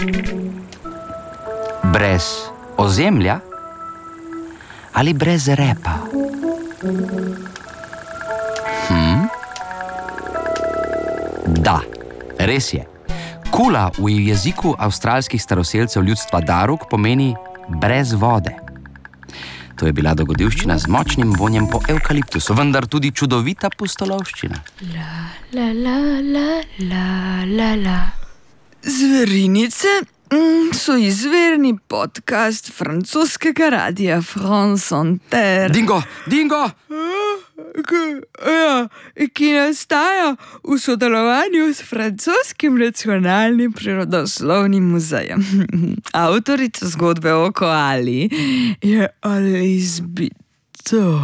Brez ozemlja ali brez repa? Da, res je. Kula v jeziku avstralskih staroselcev ljudstva Darug pomeni brez vode. To je bila dogodivščina z močnim vonjem po evkaliptusu, vendar tudi čudovita pustolovščina. La, la, la, la, la, la. Zverinice so izvirni podcast francoskega radia France Inter. Dingo! Ki nastaja v sodelovanju s francoskim nacionalnim prirodoslovnim muzejem. Avtorica zgodbe o koali je Alice Bito.